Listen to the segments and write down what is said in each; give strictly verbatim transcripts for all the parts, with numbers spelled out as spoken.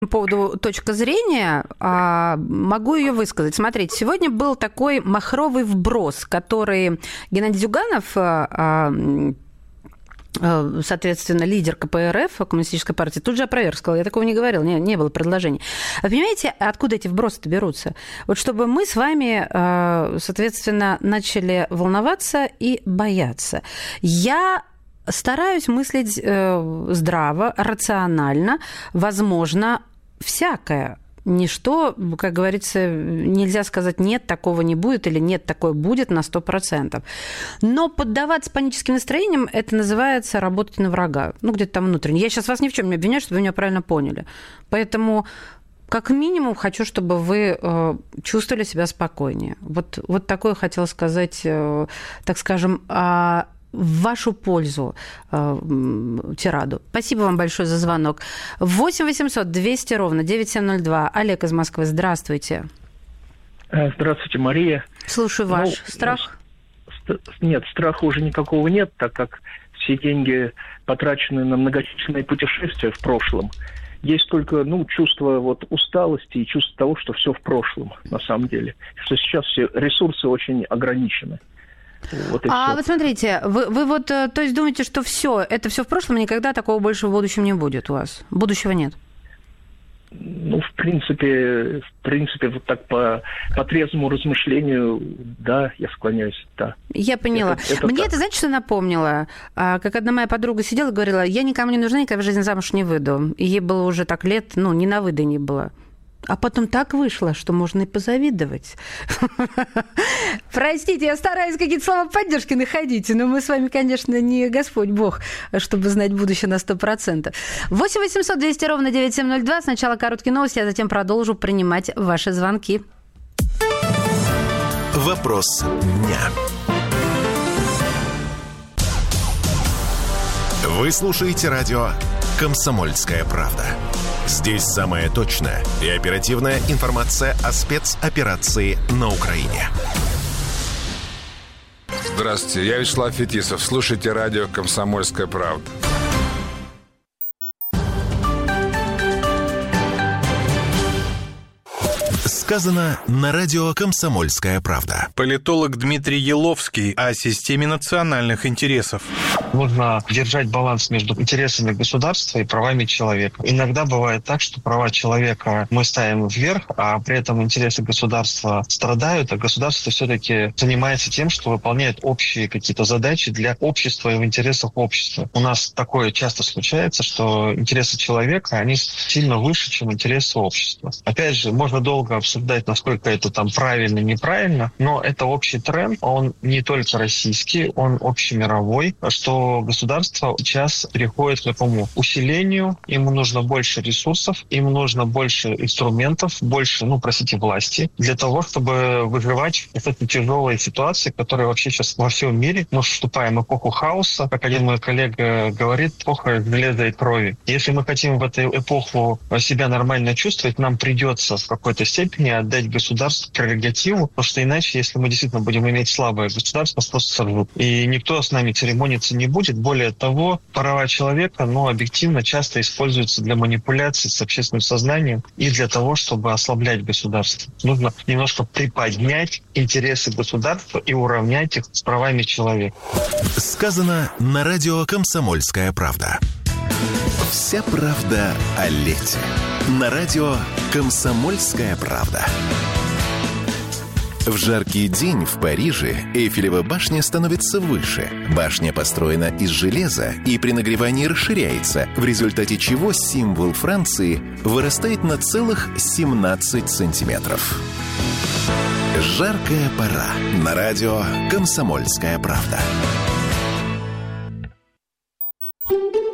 По поводу точки зрения, могу ее высказать. Смотрите, сегодня был такой махровый вброс, который Геннадий Зюганов, соответственно, лидер ка пэ эр эф, Коммунистической партии, тут же опроверг, сказал, я такого не говорил, не, не было предложений. Вы понимаете, откуда эти вбросы-то берутся? Вот чтобы мы с вами, соответственно, начали волноваться и бояться. Я стараюсь мыслить здраво, рационально, возможно, всякое. Ничто, как говорится, нельзя сказать «нет, такого не будет» или «нет, такое будет» на сто процентов. Но поддаваться паническим настроениям – это называется работать на врага. Ну, где-то там внутренне. Я сейчас вас ни в чем не обвиняю, чтобы вы меня правильно поняли. Поэтому, как минимум, хочу, чтобы вы чувствовали себя спокойнее. Вот, вот такое хотела сказать, так скажем, в вашу пользу э, тираду. Спасибо вам большое за звонок. восемь восемьсот двести ровно девять семь ноль два. Олег из Москвы, здравствуйте. Здравствуйте, Мария. Слушаю ваш ну, страх. Нет, страха уже никакого нет, так как все деньги потрачены на многочисленные путешествия в прошлом. Есть только ну, чувство вот, усталости и чувство того, что все в прошлом, на самом деле. Что сейчас все ресурсы очень ограничены. Вот а все. Вот смотрите, вы, вы вот, то есть думаете, что все, это все в прошлом, и никогда такого больше в будущем не будет у вас? Будущего нет? Ну, в принципе, в принципе, вот так по, по трезвому размышлению, да, я склоняюсь, да. Я поняла. Это, это Мне так. это, знаете, что напомнило? Как одна моя подруга сидела и говорила, я никому не нужна, никогда в жизни замуж не выйду. И ей было уже так лет, ну, не на выдай не было. А потом так вышло, что можно и позавидовать. Простите, я стараюсь какие-то слова поддержки находить, но мы с вами, конечно, не Господь Бог, чтобы знать будущее на сто процентов. восемь восемьсот двести ровно девять семь ноль два. Сначала короткие новости, а затем продолжу принимать ваши звонки. Вопрос дня. Вы слушаете радио «Комсомольская правда». Здесь самая точная и оперативная информация о спецоперации на Украине. Здравствуйте, я Вячеслав Фетисов. Слушайте радио «Комсомольская правда». Сказано на радио «Комсомольская правда». Политолог Дмитрий Еловский о системе национальных интересов. Нужно держать баланс между интересами государства и правами человека. Иногда бывает так, что права человека мы ставим вверх, а при этом интересы государства страдают, а государство все-таки занимается тем, что выполняет общие какие-то задачи для общества и в интересах общества. У нас такое часто случается, что интересы человека, они сильно выше, чем интересы общества. Опять же, можно долго обсуждать, насколько это там правильно, неправильно, но это общий тренд, он не только российский, он общемировой, что государство сейчас переходит к такому усилению, ему нужно больше ресурсов, ему нужно больше инструментов, больше, ну, простите, власти, для того, чтобы выживать в этой тяжелой ситуации, которая вообще сейчас во всем мире. Мы вступаем в эпоху хаоса, как один мой коллега говорит, эпоха железа и крови. Если мы хотим в эту эпоху себя нормально чувствовать, нам придется в какой-то степени отдать государству прерогативу, потому что иначе, если мы действительно будем иметь слабое государство, нас просто сорвут. И никто с нами церемониться не будет. Более того, права человека, ну, объективно часто используются для манипуляций с общественным сознанием и для того, чтобы ослаблять государство. Нужно немножко приподнять интересы государства и уравнять их с правами человека. Сказано на радио «Комсомольская правда». Вся правда о лете. На радио «Комсомольская правда». В жаркий день в Париже Эйфелева башня становится выше. Башня построена из железа и при нагревании расширяется, в результате чего символ Франции вырастает на целых семнадцать сантиметров. Жаркая пора. На радио «Комсомольская правда».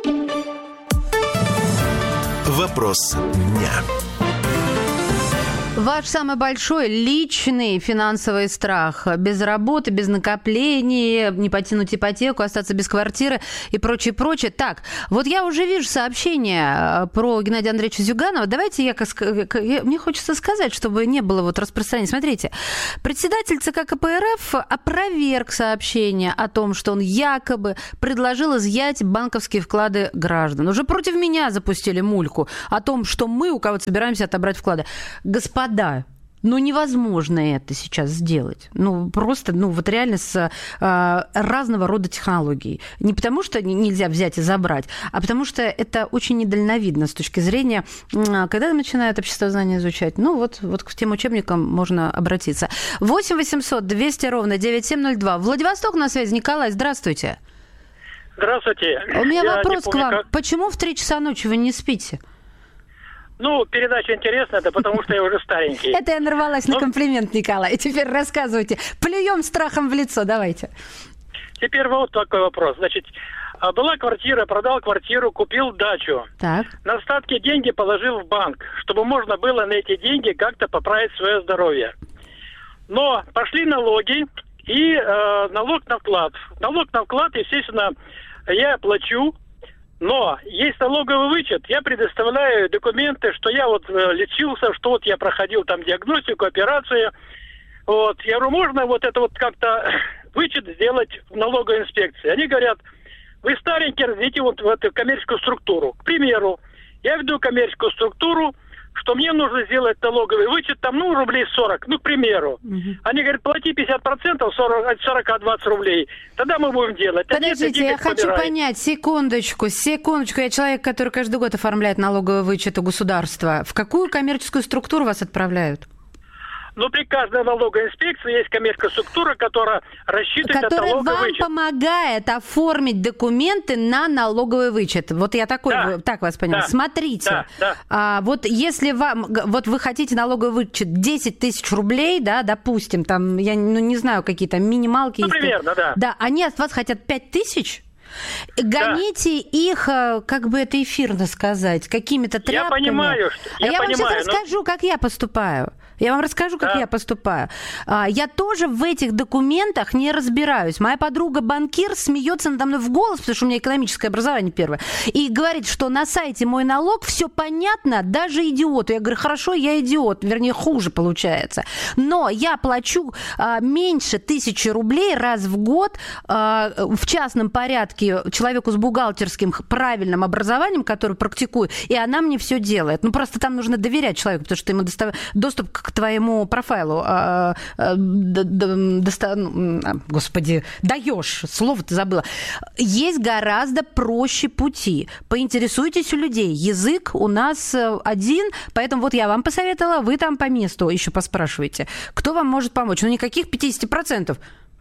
Вопрос дня. Ваш самый большой личный финансовый страх. Без работы, без накоплений, не потянуть ипотеку, остаться без квартиры и прочее, прочее. Так, вот я уже вижу сообщение про Геннадия Андреевича Зюганова. Давайте я, мне хочется сказать, чтобы не было вот распространения. Смотрите, председатель ЦК КПРФ опроверг сообщение о том, что он якобы предложил изъять банковские вклады граждан. Уже против меня запустили мульку о том, что мы у кого-то собираемся отобрать вклады. Господа, да, ну невозможно это сейчас сделать. Ну просто, ну вот реально с э, разного рода технологией. Не потому что нельзя взять и забрать, а потому что это очень недальновидно с точки зрения, э, когда начинают обществознание изучать. Ну вот, вот к тем учебникам можно обратиться. восемь восемьсот двести ровно девять семь ноль два. Владивосток на связи. Николай, здравствуйте. Здравствуйте. У меня Я вопрос помню, к вам. как... Почему в три часа ночи вы не спите? Ну, передача интересная, это потому что я уже старенький. Это я нарвалась на комплимент, Николай. Теперь рассказывайте. Плюем страхом в лицо, давайте. Теперь вот такой вопрос. Значит, была квартира, продал квартиру, купил дачу. Так. На остатки деньги положил в банк, чтобы можно было на эти деньги как-то поправить свое здоровье. Но пошли налоги и э, налог на вклад. Налог на вклад, естественно, я плачу. Но есть налоговый вычет, я предоставляю документы, что я вот э, лечился, что вот я проходил там диагностику, операцию. Вот. Я говорю, можно вот это вот как-то вычет сделать в налоговой инспекции? Они говорят, вы старенькие, разведите вот в эту коммерческую структуру. К примеру, я веду коммерческую структуру, что мне нужно сделать налоговый вычет, там, ну, рублей сорок, ну, к примеру. Угу. Они говорят, плати пятьдесят процентов, от сорока двадцать рублей, тогда мы будем делать. Подождите, я хочу собирать. понять, секундочку, секундочку, я человек, который каждый год оформляет налоговый вычет у государства. В какую коммерческую структуру вас отправляют? Ну, при каждой налоговой инспекции есть коммерческая структура, которая рассчитывает которая налоговый вам вычет. Помогает оформить документы на налоговый вычет. Вот я такой, да. так вас поняла. Да. Смотрите, да. Да. А, вот если вам, вот вы хотите налоговый вычет десять тысяч рублей, да, допустим, там, я ну, не знаю, какие-то минималки. Ну, примерно, да. Да, они от вас хотят пять тысяч? Гоните да. их, как бы это эфирно сказать, какими-то тряпками. Я понимаю, что... Я, а я понимаю, вам сейчас но... расскажу, как я поступаю. Я вам расскажу, как да. я поступаю. Я тоже в этих документах не разбираюсь. Моя подруга-банкир смеется надо мной в голос, потому что у меня экономическое образование первое, и говорит, что на сайте «Мой налог» все понятно, даже идиоту. Я говорю, хорошо, я идиот, вернее, хуже получается. Но я плачу а, меньше тысячи рублей раз в год а, в частном порядке человеку с бухгалтерским правильным образованием, который практикую, и она мне все делает. Ну, просто там нужно доверять человеку, потому что ему достав... доступ к твоему профайлу а, а, до, до, доста... ну, господи, даешь, слово-то забыла. Есть гораздо проще пути. Поинтересуйтесь у людей. Язык у нас один, поэтому вот я вам посоветовала, вы там по месту еще поспрашивайте. Кто вам может помочь? Ну, никаких пятьдесят процентов.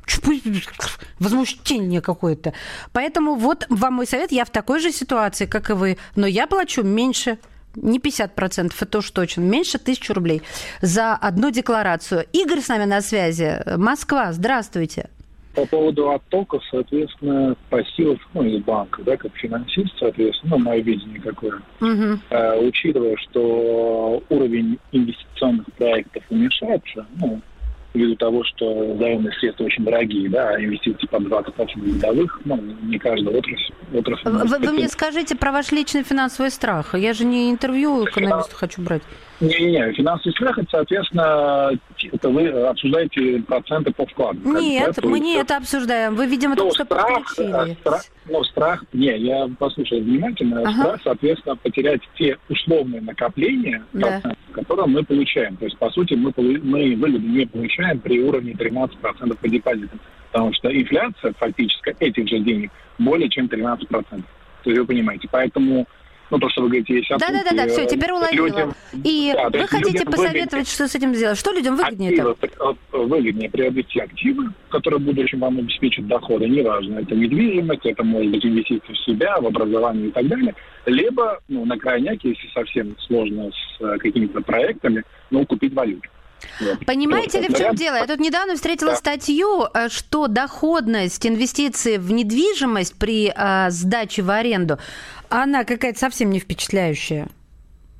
Возмущение какое-то. Поэтому вот вам мой совет. Я в такой же ситуации, как и вы. Но я плачу меньше, не пятьдесят процентов, это уж точно, меньше тысячи рублей за одну декларацию. Игорь с нами на связи. Москва, здравствуйте. По поводу оттоков, соответственно, пассивов, ну, из банка, да, как финансист, соответственно, ну, мое видение какое. Угу. Э, учитывая, что уровень инвестиционных проектов уменьшается, ну, ввиду того, что заемные средства очень дорогие, да, а инвестиции по двадцать процентов годовых, ну, не каждая отрасль. отрасль вы, вы мне скажите про ваш личный финансовый страх. Я же не интервью экономиста хочу брать. Не-не-не, финансовый страх, это, соответственно, это вы обсуждаете проценты по вкладу. Нет, да, мы не есть, это обсуждаем. Вы, видимо, только что подключили. Страх, ну, страх, не, я послушаю внимательно. Ага. Страх, соответственно, потерять те условные накопления, да. процентов, которые мы получаем. То есть, по сути, мы, мы выгоду не получаем при уровне тринадцать процентов по депозитам. Потому что инфляция, фактически, этих же денег более чем тринадцать процентов. То есть, вы понимаете, поэтому... Ну, то, что вы говорите, есть отпуски. Да-да-да, все, теперь уловила. Людям, и да, вы хотите посоветовать, выгоднее, что с этим сделать? Что людям выгоднее? Активы, это? Выгоднее приобрести активы, которые в будущем вам обеспечат доходы. Неважно, это недвижимость, это может быть инвестиции в себя, в образование и так далее. Либо, ну, на крайняк, если совсем сложно с какими-то проектами, ну, купить валюту. Понимаете ли, в чем дело? Я тут недавно встретила да. статью, что доходность инвестиций в недвижимость при а, сдаче в аренду, она какая-то совсем не впечатляющая.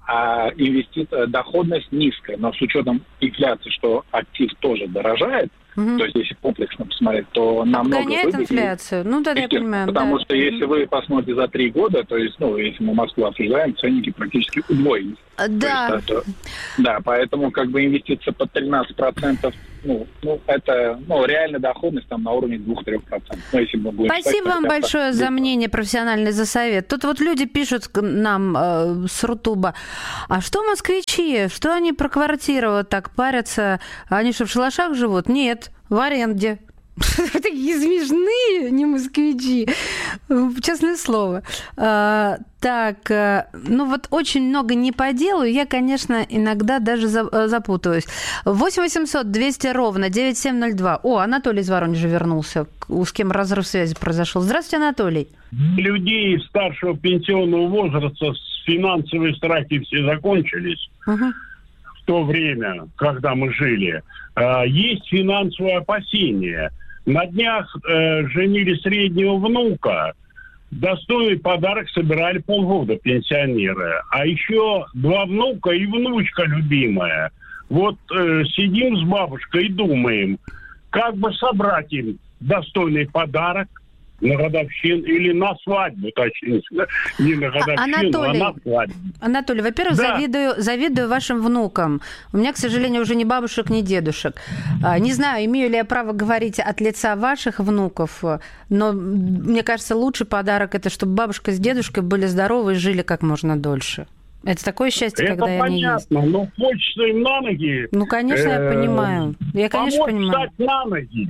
а инвестиция, доходность низкая. Но с учетом инфляции, что актив тоже дорожает, угу. то есть если комплексно посмотреть, то намного выгоднее. Обгоняет инфляцию. Ну, да, я понимаю. Потому да. что если вы посмотрите за три года, то есть, ну, если мы Москву обсуждаем, ценники практически удвоились. Да. Есть, это, да, поэтому как бы инвестиция под тринадцать процентов, ну, ну, это, ну, реальная доходность там на уровне двух-трёх процентов. Ну, если мы будем Спасибо считать, вам большое за мнение профессиональное, за совет. Тут вот люди пишут нам э, с Рутуба, а что москвичи, что они про квартиру вот так парятся, они что, в шалашах живут? Нет, в аренде. Такие смешные, не москвичи, честное слово. А, так, ну вот очень много не по делу, я, конечно, иногда даже запутываюсь. восемь восемьсот двести ровно девять семь ноль два. О, Анатолий из Воронежа вернулся, с кем разрыв связи произошел. Здравствуйте, Анатолий. Людей старшего пенсионного возраста с финансовые страхи все закончились. Угу. В то время, когда мы жили, есть финансовые опасения. На днях э, женили среднего внука. Достойный подарок собирали полгода пенсионеры. А еще два внука и внучка любимая. Вот э, сидим с бабушкой и думаем, как бы собрать им достойный подарок на годовщину или на свадьбу, точнее, не на годовщину, Анатолий, а на свадьбу. Анатолий, во-первых, да. завидую, завидую вашим внукам. У меня, к сожалению, уже ни бабушек, ни дедушек. Не знаю, имею ли я право говорить от лица ваших внуков, но мне кажется, лучший подарок – это чтобы бабушка с дедушкой были здоровы и жили как можно дольше. Это такое счастье, это когда понятно, они есть. Но хочется им на ноги. Ну, конечно, я понимаю. Я, конечно, помочь понимаю. встать на ноги.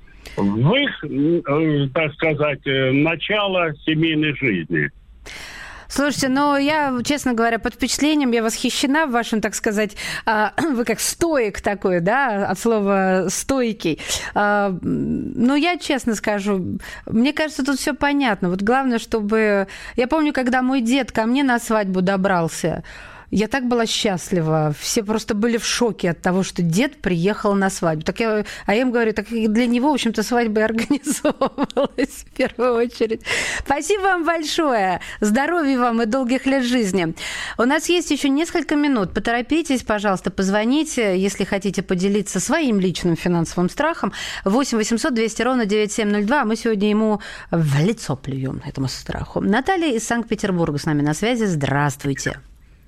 В их, э, так сказать, э, начало семейной жизни. Слушайте, ну, я, честно говоря, под впечатлением, я восхищена вашим, так сказать, э, вы как стоик такой, да, от слова стойкий. Э, ну, я честно скажу, мне кажется, тут все понятно. Вот главное, чтобы... Я помню, когда мой дед ко мне на свадьбу добрался, я так была счастлива. Все просто были в шоке от того, что дед приехал на свадьбу. Так я, а я им говорю, так для него, в общем-то, свадьба и организовывалась в первую очередь. Спасибо вам большое. Здоровья вам и долгих лет жизни. У нас есть еще несколько минут. Поторопитесь, пожалуйста, позвоните, если хотите поделиться своим личным финансовым страхом. восемь восемьсот двести ровно девять семь ноль два. Мы сегодня ему в лицо плюем, этому страху. Наталья из Санкт-Петербурга с нами на связи. Здравствуйте.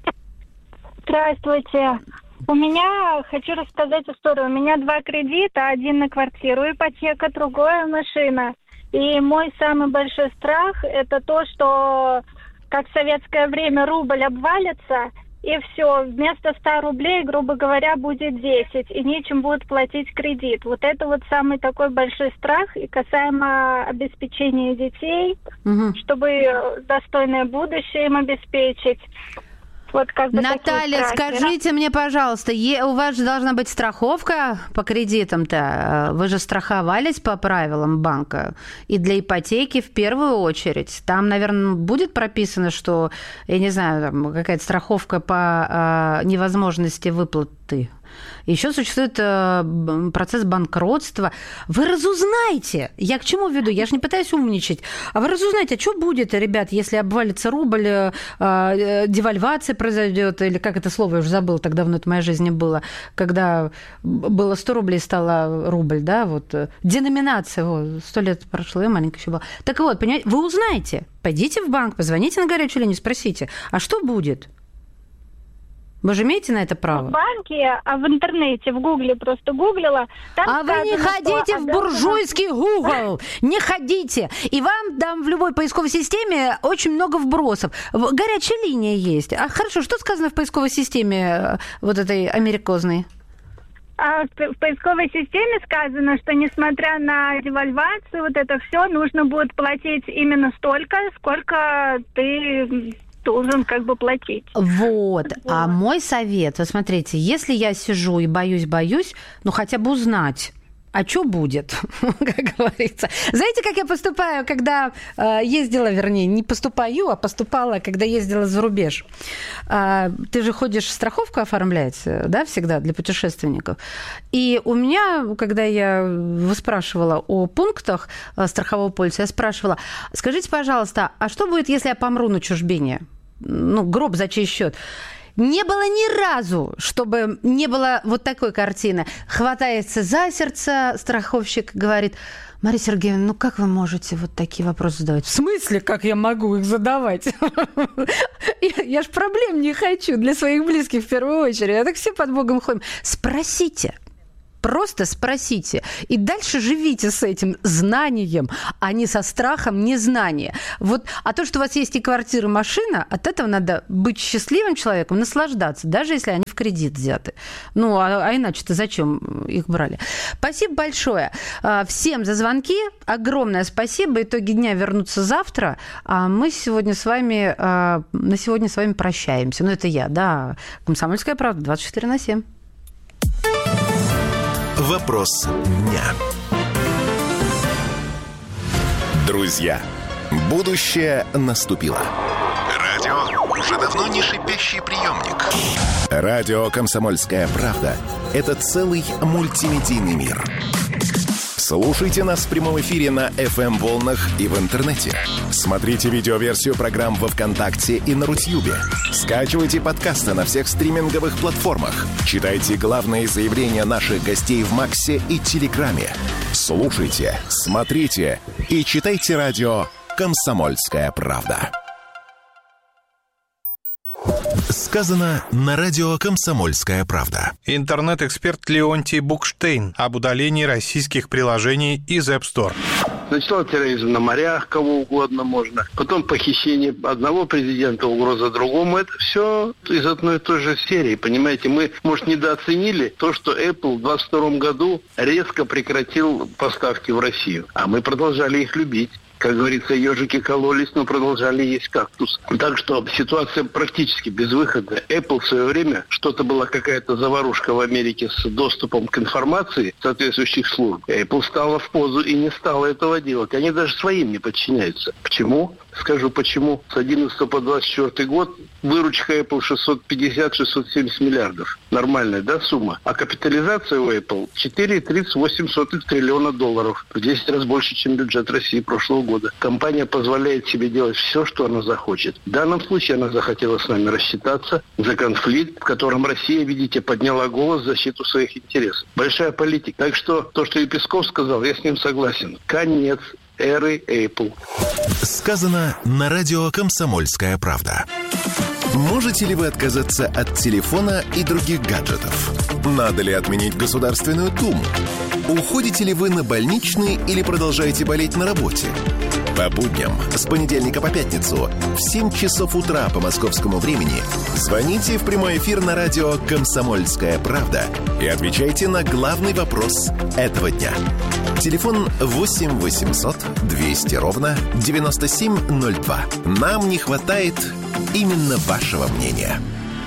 Здравствуйте. У меня, хочу рассказать историю. У меня два кредита. Один на квартиру, ипотека, другое машина. И мой самый большой страх – это то, что, как в советское время, рубль обвалится, и все, вместо ста рублей, грубо говоря, будет десять, и нечем будет платить кредит. Вот это вот самый такой большой страх, и касаемо обеспечения детей, угу. чтобы достойное будущее им обеспечить. Вот как бы Наталья, скажите мне, пожалуйста, у вас же должна быть страховка по кредитам-то. Вы же страховались по правилам банка. И для ипотеки в первую очередь. Там, наверное, будет прописано, что, я не знаю, там какая-то страховка по невозможности выплаты. Еще существует процесс банкротства. Вы разузнайте. Я к чему веду? Я же не пытаюсь умничать. А вы разузнайте, а что будет, ребят, если обвалится рубль, девальвация произойдет, или как это слово, я уже забыла, так давно это в моей жизни было, когда было сто рублей, стало рубль, да, вот. Деноминация, вот, сто лет прошло, я маленькая еще была. Так вот, понимаете, вы узнаете. Пойдите в банк, позвоните на горячую линию, спросите, а что будет? Вы же имеете на это право? В банке, а в интернете, в Гугле просто гуглила. Там а сказано, вы не ходите в буржуйский Гугл, не ходите. И вам там в любой поисковой системе очень много вбросов. Горячая линия есть. А хорошо, что сказано в поисковой системе вот этой америкозной? А в поисковой системе сказано, что несмотря на девальвацию, вот это все нужно будет платить именно столько, сколько ты... должен как бы платить. Вот. А мой совет, вы смотрите, если я сижу и боюсь-боюсь, ну хотя бы узнать, а что будет, как говорится. Знаете, как я поступаю, когда э, ездила, вернее, не поступаю, а поступала, когда ездила за рубеж. Э, ты же ходишь страховку оформлять, да, всегда для путешественников. И у меня, когда я выспрашивала о пунктах страхового полиса, я спрашивала, скажите, пожалуйста, а что будет, если я помру на чужбине? Ну, гроб за чей счет? Не было ни разу, чтобы не было вот такой картины. Хватается за сердце, страховщик говорит: Мария Сергеевна, ну как вы можете вот такие вопросы задавать? В смысле, как я могу их задавать? Я ж проблем не хочу для своих близких в первую очередь. А так все под Богом ходим. Спросите. Просто спросите. И дальше живите с этим знанием, а не со страхом незнания. Вот, а то, что у вас есть и квартира, и машина, от этого надо быть счастливым человеком, наслаждаться, даже если они в кредит взяты. Ну, а, а иначе-то зачем их брали? Спасибо большое всем за звонки. Огромное спасибо. Итоги дня вернутся завтра. А мы сегодня с вами, на сегодня с вами прощаемся. Ну, это я, да. «Комсомольская правда», двадцать четыре на семь. Вопрос дня. Друзья, будущее наступило. Радио уже давно не шипящий приемник. Радио «Комсомольская правда» — это целый мультимедийный мир. Слушайте нас в прямом эфире на эф эм-волнах и в интернете. Смотрите видеоверсию программ во ВКонтакте и на Рутьюбе. Скачивайте подкасты на всех стриминговых платформах. Читайте главные заявления наших гостей в Максе и Телеграме. Слушайте, смотрите и читайте радио «Комсомольская правда». Сказано на радио «Комсомольская правда». Интернет-эксперт Леонтий Букштейн об удалении российских приложений из App Store. Начинал терроризм на морях, кого угодно можно. Потом похищение одного президента, угроза другому. Это все из одной и той же серии. Понимаете, мы, может, недооценили то, что Apple в двадцать втором году резко прекратил поставки в Россию. А мы продолжали их любить. Как говорится, ежики кололись, но продолжали есть кактус. Так что ситуация практически безвыходная. Apple в свое время, что-то была какая-то заварушка в Америке с доступом к информации соответствующих служб. Apple стала в позу и не стала этого делать. Они даже своим не подчиняются. Почему? Скажу почему. С одиннадцатого по двадцать четвёртый год выручка Apple шестьсот пятьдесят - шестьсот семьдесят миллиардов. Нормальная, да, сумма? А капитализация у Apple четыре целых тридцать восемь сотых триллиона долларов. В десять раз больше, чем бюджет России прошлого года. Компания позволяет себе делать все, что она захочет. В данном случае она захотела с нами рассчитаться за конфликт, в котором Россия, видите, подняла голос в защиту своих интересов. Большая политика. Так что то, что и Песков сказал, я с ним согласен. Конец эры Apple. Сказано на радио «Комсомольская правда». Можете ли вы отказаться от телефона и других гаджетов? Надо ли отменить Государственную Думу? Уходите ли вы на больничный или продолжаете болеть на работе? По будням с понедельника по пятницу в семь часов утра по московскому времени звоните в прямой эфир на радио «Комсомольская правда» и отвечайте на главный вопрос этого дня. Телефон восемь восемьсот двести ровно девяносто семь ноль два. Нам не хватает именно вашего мнения.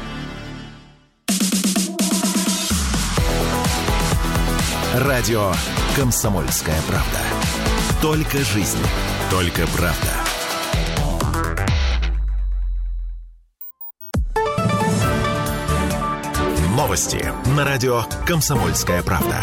Радио «Комсомольская правда». Только жизнь, только правда. Новости на радио «Комсомольская правда».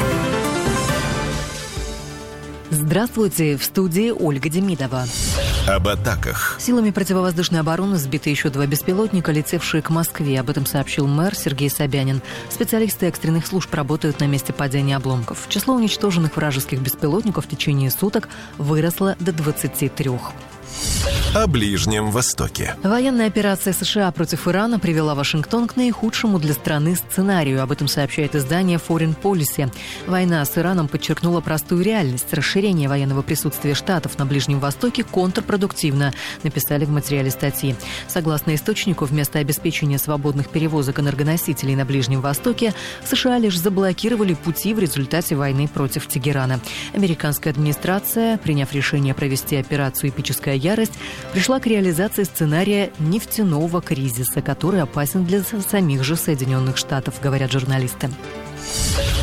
Здравствуйте, в студии Ольга Демидова. Об атаках. Силами противовоздушной обороны сбиты еще два беспилотника, летевшие к Москве. Об этом сообщил мэр Сергей Собянин. Специалисты экстренных служб работают на месте падения обломков. Число уничтоженных вражеских беспилотников в течение суток выросло до двадцати трёх. О Ближнем Востоке. Военная операция США против Ирана привела Вашингтон к наихудшему для страны сценарию. Об этом сообщает издание Foreign Policy. Война с Ираном подчеркнула простую реальность. Расширение военного присутствия Штатов на Ближнем Востоке контрпродуктивно, написали в материале статьи. Согласно источнику, вместо обеспечения свободных перевозок энергоносителей на Ближнем Востоке, США лишь заблокировали пути в результате войны против Тегерана. Американская администрация, приняв решение провести операцию «Эпическая ярость», пришла к реализации сценария нефтяного кризиса, который опасен для самих же Соединенных Штатов, говорят журналисты.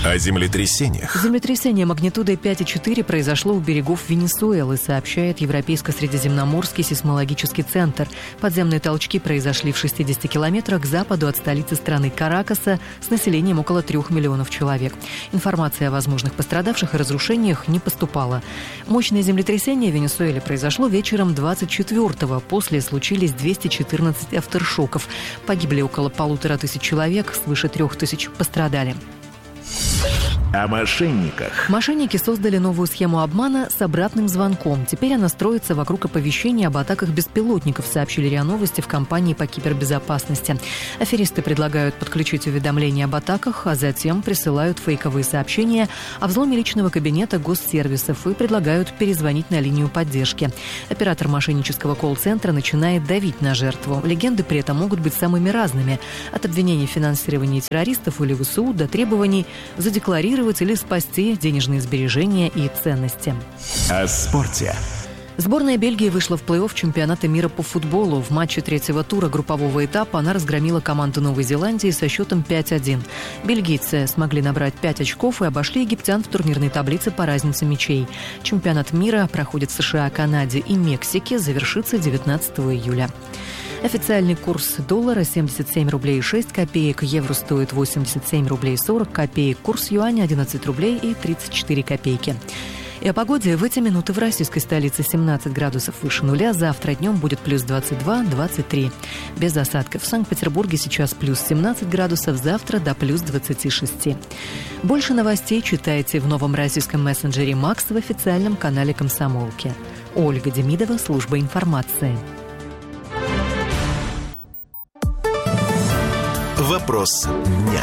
О землетрясениях. Землетрясение магнитудой пять и четыре произошло у берегов Венесуэлы, сообщает Европейско-Средиземноморский сейсмологический центр. Подземные толчки произошли в шестидесяти километрах к западу от столицы страны Каракаса с населением около трех миллионов человек. Информация о возможных пострадавших и разрушениях не поступала. Мощное землетрясение в Венесуэле произошло вечером двадцать четвёртого. После случились двести четырнадцать авторшоков. Погибли около полутора тысяч человек, свыше трех тысяч пострадали. О мошенниках. Мошенники создали новую схему обмана с обратным звонком. Теперь она строится вокруг оповещения об атаках беспилотников, сообщили РИА Новости в компании по кибербезопасности. Аферисты предлагают подключить уведомления об атаках, а затем присылают фейковые сообщения о взломе личного кабинета госсервисов и предлагают перезвонить на линию поддержки. Оператор мошеннического колл-центра начинает давить на жертву. Легенды при этом могут быть самыми разными. От обвинений в финансировании террористов или ВСУ до требований задекларировать или спасти денежные сбережения и ценности. О спорте. Сборная Бельгии вышла в плей-офф чемпионата мира по футболу. В матче третьего тура группового этапа она разгромила команду Новой Зеландии со счетом пять один. Бельгийцы смогли набрать пять очков и обошли египтян в турнирной таблице по разнице мячей. Чемпионат мира проходит в США, Канаде и Мексике, завершится девятнадцатого июля. Официальный курс доллара семьдесят семь рублей шесть копеек, евро стоит восемьдесят семь рублей сорок копеек, курс юаня одиннадцать рублей и тридцать четыре копейки. И о погоде в эти минуты в российской столице семнадцать градусов выше нуля, завтра днем будет плюс двадцать два - двадцать три. Без осадков. В Санкт-Петербурге сейчас плюс семнадцать градусов, завтра до плюс двадцать шесть. Больше новостей читайте в новом российском мессенджере «Макс» в официальном канале «Комсомолки». Ольга Демидова, служба информации. Вопрос дня.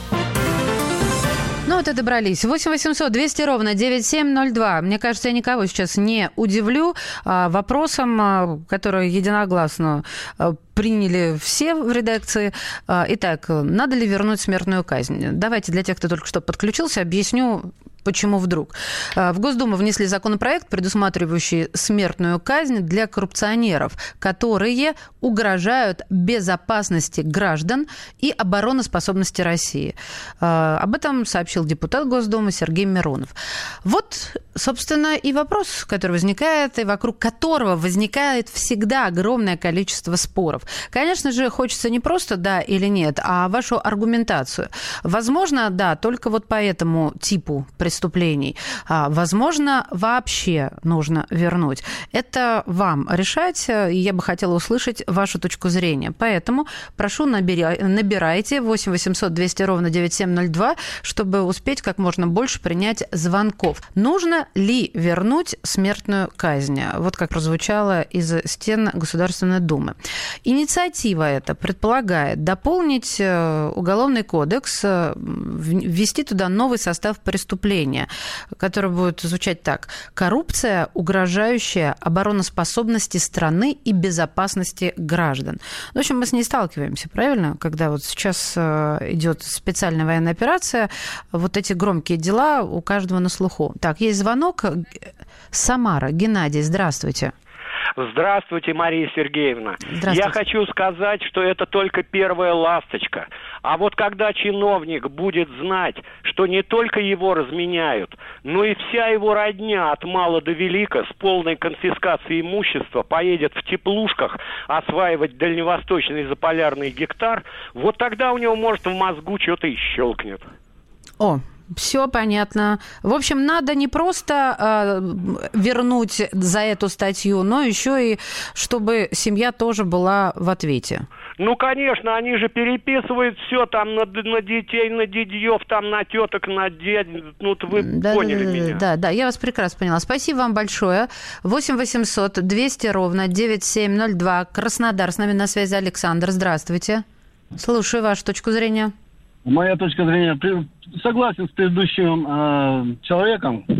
Ну вот и добрались. восемь восемьсот двести ровно девяносто семь ноль два. Мне кажется, я никого сейчас не удивлю а, вопросом, а, который единогласно а, приняли все в редакции. А, итак, надо ли вернуть смертную казнь? Давайте для тех, кто только что подключился, объясню, почему вдруг. В Госдуму внесли законопроект, предусматривающий смертную казнь для коррупционеров, которые угрожают безопасности граждан и обороноспособности России. Об этом сообщил депутат Госдумы Сергей Миронов. Вот, собственно, и вопрос, который возникает, и вокруг которого возникает всегда огромное количество споров. Конечно же, хочется не просто да или нет, а вашу аргументацию. Возможно, да, только вот по этому типу преступления. преступлений. Возможно, вообще нужно вернуть. Это вам решать, и я бы хотела услышать вашу точку зрения. Поэтому прошу, набирайте восемь восемьсот двести ровно девяносто семь ноль два, чтобы успеть как можно больше принять звонков. Нужно ли вернуть смертную казнь? Вот как прозвучало из стен Государственной Думы. Инициатива эта предполагает дополнить Уголовный кодекс, ввести туда новый состав преступлений, который будет звучать так: коррупция, угрожающая обороноспособности страны и безопасности граждан. В общем, мы с ней сталкиваемся, правильно? Когда вот сейчас идет специальная военная операция, вот эти громкие дела у каждого на слуху. Так, есть звонок. Самара. Геннадий, здравствуйте. Здравствуйте, Мария Сергеевна. Здравствуйте. Я хочу сказать, что это только первая ласточка. А вот когда чиновник будет знать, что не только его разменяют, но и вся его родня от мала до велика с полной конфискацией имущества поедет в теплушках осваивать дальневосточный заполярный гектар, вот тогда у него, может, в мозгу что-то и щелкнет. О, все понятно. В общем, надо не просто э, вернуть за эту статью, но еще и чтобы семья тоже была в ответе. Ну, конечно, они же переписывают все там на, на детей, на дядьев, там на теток, на дед. Ну, вы да, поняли да, меня. Да, да, я вас прекрасно поняла. Спасибо вам большое. восемь восемьсот двести ровно девяносто семь ноль два. Краснодар. С нами на связи Александр. Здравствуйте. Слушаю вашу точку зрения. Моя точка зрения, согласен с предыдущим э, человеком, э,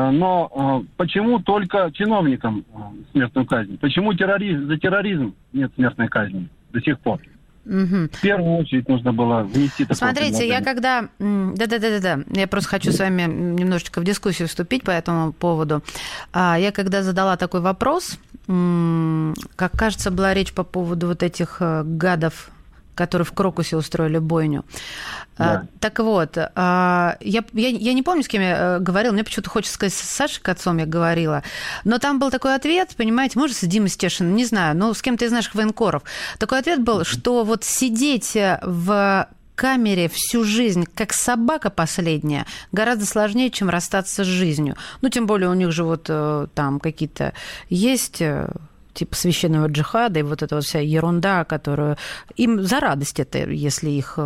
но э, почему только чиновникам э, смертную казнь? Почему терроризм, за терроризм нет смертной казни до сих пор? Угу. В первую очередь нужно было внести такое Смотрите, предложение. я когда... Да-да-да-да, я просто хочу с вами немножечко в дискуссию вступить по этому поводу. Я когда задала такой вопрос, как кажется, была речь по поводу вот этих гадов, которые в Крокусе устроили бойню. Да. Так вот, я, я, я не помню, с кем я говорила, мне почему-то хочется сказать, с Сашей Кацом я говорила, но там был такой ответ, понимаете, может, с Димой Стешиным, не знаю, но с кем-то из наших военкоров. Такой ответ был, что вот сидеть в камере всю жизнь, как собака последняя, гораздо сложнее, чем расстаться с жизнью. Ну, тем более у них же вот там какие-то есть... типа священного джихада и вот эта вот вся ерунда, которую им за радость это, если их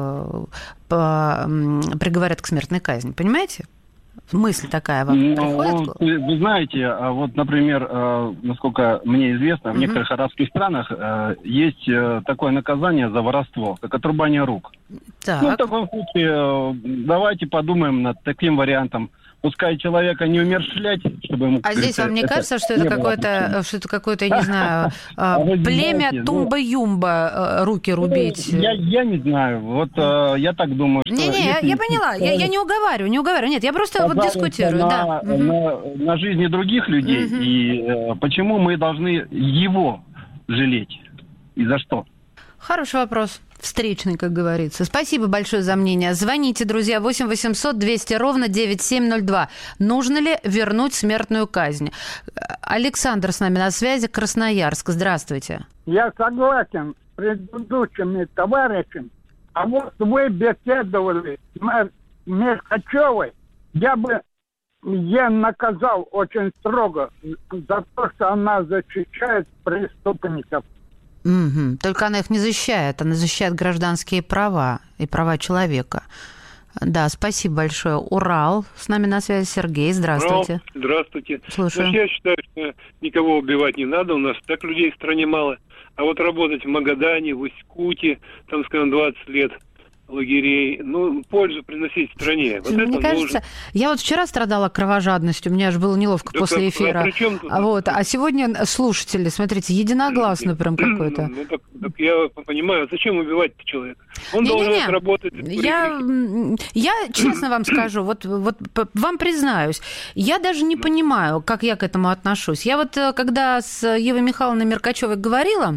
приговорят к смертной казни. Понимаете? Мысль такая вам ну, приходит? Вы, вы знаете, вот, например, насколько мне известно, в uh-huh. некоторых арабских странах есть такое наказание за воровство, как отрубание рук. Так. Ну, в таком случае давайте подумаем над таким вариантом. Пускай человека не умерщвлять, чтобы ему... А здесь вам не это кажется, что это какое-то, что это какое-то, я не знаю, племя Тумба-Юмба руки рубить? Я, я не знаю. Вот я так думаю, что... Не-не, я, я поняла. Я, я не уговариваю, не уговариваю. Нет, я просто вот дискутирую. На, да. на, на жизни других людей. Угу. И э, почему мы должны его жалеть? И за что? Хороший вопрос. Встречный, как говорится. Спасибо большое за мнение. Звоните, друзья, восемь восемьсот двести ровно девяносто семь ноль два. Нужно ли вернуть смертную казнь? Александр с нами на связи, Красноярск. Здравствуйте. Я согласен с предыдущими товарищами. А вот вы беседовали с Меркачевой. Я бы ее наказал очень строго за то, что она защищает преступников. Угу. Только она их не защищает, она защищает гражданские права и права человека. Да, спасибо большое. Урал, с нами на связи Сергей, здравствуйте. Урал, здравствуйте. Слушаю. Значит, я считаю, что никого убивать не надо, у нас так людей в стране мало. А вот работать в Магадане, в Усть-Куте, там, скажем, двадцать лет лагерей, ну, пользу приносить стране. Вот Мне это кажется, нужно. Я вот вчера страдала кровожадностью, мне аж было неловко да после как, эфира. А, вот, а сегодня слушатели, смотрите, единогласно прям какой-то. Ну, так, так я понимаю, зачем убивать человека? Он не, должен не, не. работать. Я, я честно вам скажу, вот, вот вам признаюсь, я даже не понимаю, как я к этому отношусь. Я вот, когда с Евой Михайловной Меркачевой говорила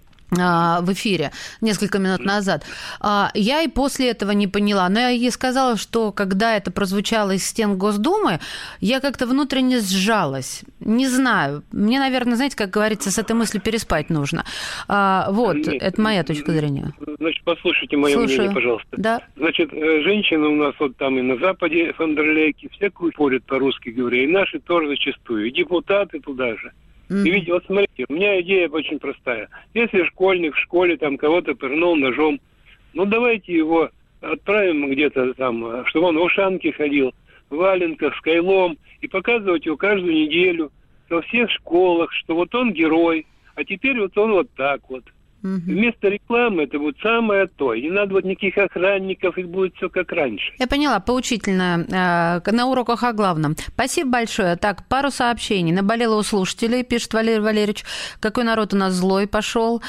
в эфире несколько минут назад. Я и после этого не поняла. Но я ей сказала, что когда это прозвучало из стен Госдумы, я как-то внутренне сжалась. Не знаю. Мне, наверное, знаете, как говорится, с этой мыслью переспать нужно. Вот, Нет, это моя точка зрения. Значит, послушайте мое Слушаю. мнение, пожалуйста. Да. Значит, женщины у нас вот там и на Западе, фондерлейки, всякую порят по-русски говоря, и наши тоже зачастую, и депутаты туда же. Mm-hmm. И видите, вот смотрите, у меня идея очень простая. Если школьник в школе там кого-то пырнул ножом, ну давайте его отправим где-то там, чтобы он в ушанке ходил, в валенках, с кайлом, и показывать его каждую неделю во всех школах, что вот он герой, а теперь вот он вот так вот. Угу. Вместо рекламы это будет самое то. И не надо вот никаких охранников, и будет все как раньше. Я поняла, поучительно. На уроках о главном. Спасибо большое. Так, пару сообщений. Наболело у слушателей, пишет Валерий Валерьевич. Какой народ у нас злой пошел.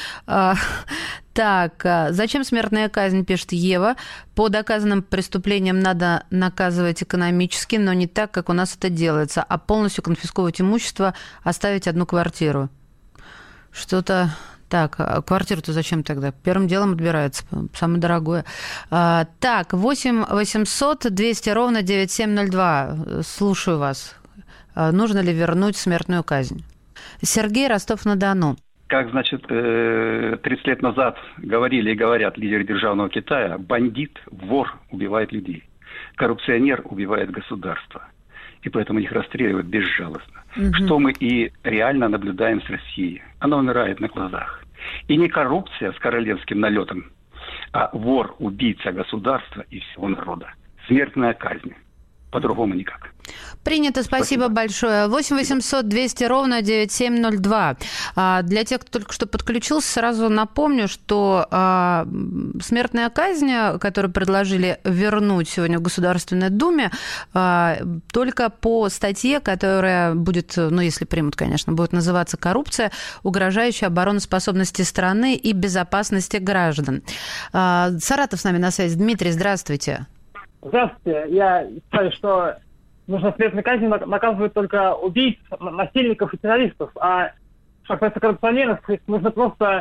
Так, зачем смертная казнь, пишет Ева. По доказанным преступлениям надо наказывать экономически, но не так, как у нас это делается, а полностью конфисковывать имущество, оставить одну квартиру. Что-то... Так, а квартиру-то зачем тогда? Первым делом отбирается, самое дорогое. А, так, восемь восемьсот двести ровно девяносто семь ноль два. Слушаю вас. А, нужно ли вернуть смертную казнь? Сергей, Ростов-на-Дону. Как, значит, тридцать лет назад говорили и говорят лидеры державного Китая, бандит, вор убивает людей, коррупционер убивает государство. И поэтому их расстреливают безжалостно. Угу. Что мы и реально наблюдаем с Россией. Она умирает на глазах. И не коррупция с королевским налетом, а вор, убийца государства и всего народа. Смертная казнь. По-другому никак. Принято, спасибо, спасибо большое. восемь восемьсот двести ровно девяносто семь ноль два. Для тех, кто только что подключился, сразу напомню, что смертная казнь, которую предложили вернуть сегодня в Государственной Думе, только по статье, которая будет, ну, если примут, конечно, будет называться «Коррупция, угрожающая обороноспособности страны и безопасности граждан». Саратов с нами на связи. Дмитрий, здравствуйте. Здравствуйте. Я считаю, что нужно смертной казнью наказывать только убийц, насильников и террористов. А что касается коррупционеров, нужно просто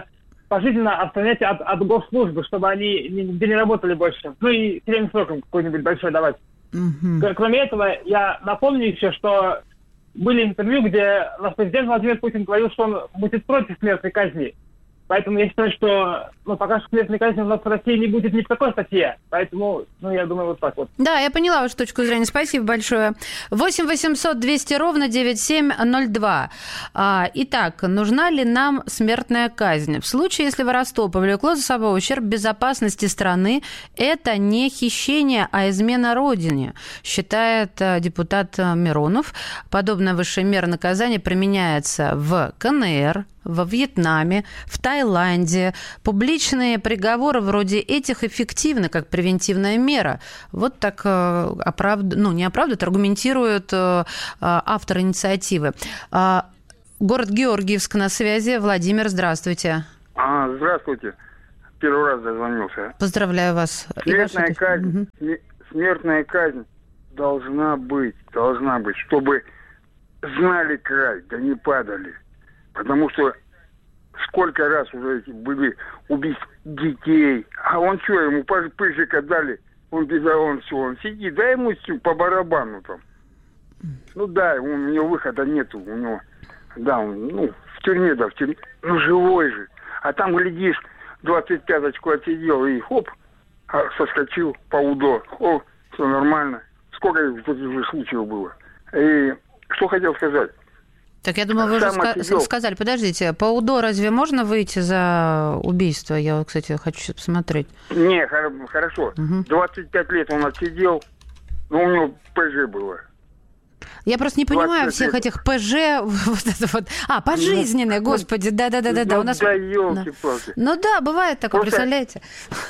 пожизненно отстранять от, от госслужбы, чтобы они нигде не работали больше. Ну и тюремным сроком какой-нибудь большой давать. Mm-hmm. Кроме этого, я напомню еще, что были интервью, где наш президент Владимир Путин говорил, что он будет против смертной казни. Поэтому я считаю, что ну, пока что смертной казни у нас в России не будет ни в какой статье. Поэтому, ну, я думаю, вот так вот. Да, я поняла вашу точку зрения. Спасибо большое. восемь восемьсот двести ровно девяносто семь ноль два. Итак, нужна ли нам смертная казнь? В случае, если воровство повлекло за собой ущерб безопасности страны, это не хищение, а измена Родине, считает депутат Миронов. Подобная высшая мера наказания применяется в ка эн эр, во Вьетнаме, в Таиланде. Публичные приговоры вроде этих эффективны как превентивная мера. Вот так оправд... ну, не оправдывают, аргументируют автор инициативы. Город Георгиевск на связи. Владимир, здравствуйте. А, здравствуйте. Первый раз дозвонился. Поздравляю вас. Смертная казнь, угу. смертная казнь должна быть, должна быть, чтобы знали край, да не падали. Потому что сколько раз уже были убийств детей. А он что, ему пыжика дали? Он беда, он все, он сидит. Да ему по барабану там. Ну да, у него выхода нету. У него, да, он, ну, в тюрьме, да, в тюрьме. Ну, живой же. А там, глядишь, двадцать пяточку отсидел и хоп, соскочил по УДО. О, все нормально. Сколько уже случаев было. И что хотел сказать. Так я думаю, вы уже ска- сказали. Подождите, по УДО разве можно выйти за убийство? Я, кстати, хочу сейчас посмотреть. Не, хорошо. Угу. двадцать пять лет он отсидел, но у него ПЖ было. Я просто не понимаю всех лет. Этих ПЖ, вот это вот. А, пожизненное, ну, господи, да-да-да-да. Ну, у нас... да, елки-палки. Ну да, бывает такое, просто... представляете?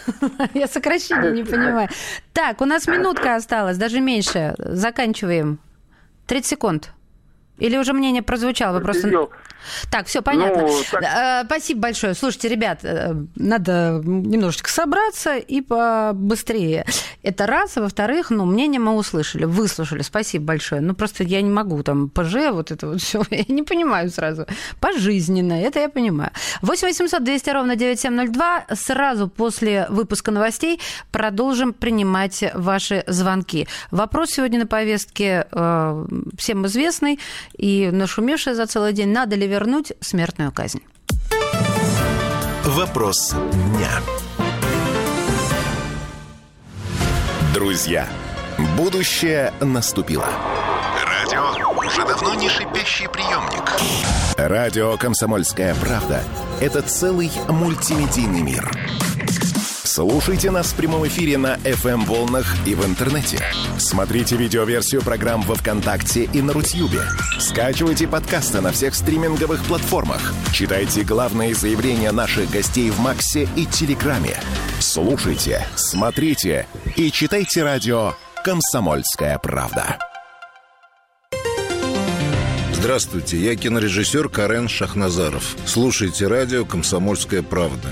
Я сокращение не понимаю. Так, у нас минутка осталась, даже меньше. Заканчиваем. тридцать секунд. Или уже мнение прозвучало? Вы просто... Так, все понятно. Ну, так... Спасибо большое. Слушайте, ребят, надо немножечко собраться и побыстрее. Это раз. А во-вторых, ну, мнение мы услышали, выслушали. Спасибо большое. Ну, просто я не могу там ПЖ, вот это вот все. Я не понимаю сразу. Пожизненно, это я понимаю. восемь восемьсот двести ровно девяносто семь ноль два. Сразу после выпуска новостей продолжим принимать ваши звонки. Вопрос сегодня на повестке э, всем известный и нашумевший за целый день. Надо ли вернуть смертную казнь? Вопрос дня. Друзья, будущее наступило. Радио уже давно не шипящий приемник. Радио «Комсомольская правда» — это целый мультимедийный мир. Слушайте нас в прямом эфире на эф эм-волнах и в интернете. Смотрите видеоверсию программ во ВКонтакте и на Рутьюбе. Скачивайте подкасты на всех стриминговых платформах. Читайте главные заявления наших гостей в Максе и Телеграме. Слушайте, смотрите и читайте радио «Комсомольская правда». Здравствуйте, я кинорежиссер Карен Шахназаров. Слушайте радио «Комсомольская правда».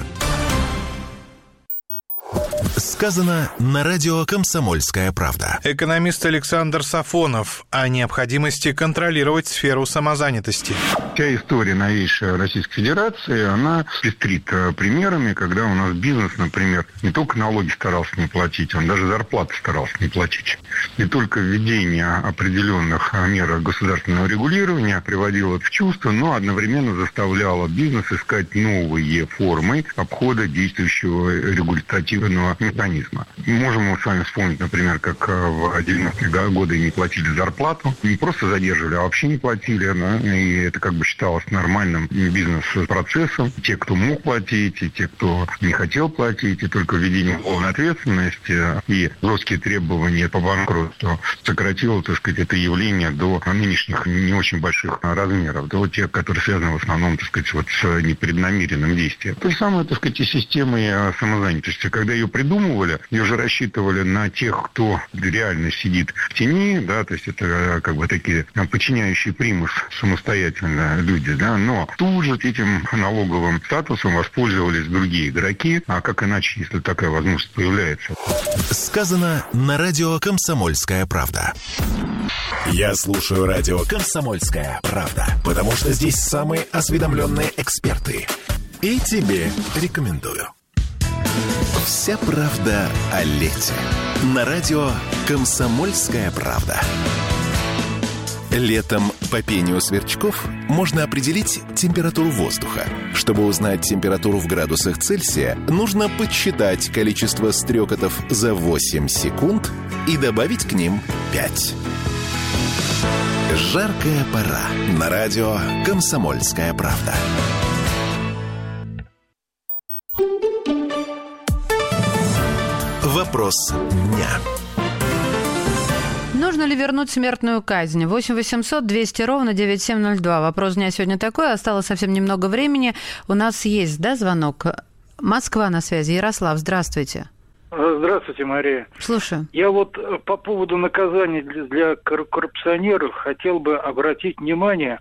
Сказано на радио «Комсомольская правда». Экономист Александр Сафонов о необходимости контролировать сферу самозанятости. Вся история новейшей Российской Федерации, она пестрит примерами, когда у нас бизнес, например, не только налоги старался не платить, он даже зарплаты старался не платить. Не только введение определенных мер государственного регулирования приводило это в чувство, но одновременно заставляло бизнес искать новые формы обхода действующего регулятивного механизма. Мы можем с вами вспомнить, например, как в девяностые годы не платили зарплату, не просто задерживали, а вообще не платили, да? И это как бы считалось нормальным бизнес-процессом. Те, кто мог платить, и те, кто не хотел платить, и только введение уголовной ответственности и жесткие требования по банкротству сократило, так сказать, это явление до нынешних не очень больших размеров, до тех, которые связаны в основном, так сказать, вот с непреднамеренным действием. То же самое, так сказать, и системой самозанятости. Когда ее придумывали, ее же рассчитывали на тех, кто реально сидит в тени, да, то есть это как бы такие подчиняющие примус самостоятельно люди, да, но тут же этим налоговым статусом воспользовались другие игроки, а как иначе, если такая возможность появляется. Сказано на радио «Комсомольская правда». Я слушаю радио «Комсомольская правда», потому что здесь самые осведомленные эксперты. И тебе рекомендую. Вся правда о лете. На радио «Комсомольская правда». Летом по пению сверчков можно определить температуру воздуха. Чтобы узнать температуру в градусах Цельсия, нужно подсчитать количество стрекотов за восемь секунд и добавить к ним пять. Жаркая пора. На радио «Комсомольская правда». Вопрос дня. Нужно ли вернуть смертную казнь? восемь восемьсот двести ровно девяносто семь ноль два. Вопрос дня сегодня такой. Осталось совсем немного времени. У нас есть, да, звонок? Москва на связи. Ярослав, здравствуйте. Здравствуйте, Мария. Слушаю. Я вот по поводу наказаний для коррупционеров хотел бы обратить внимание,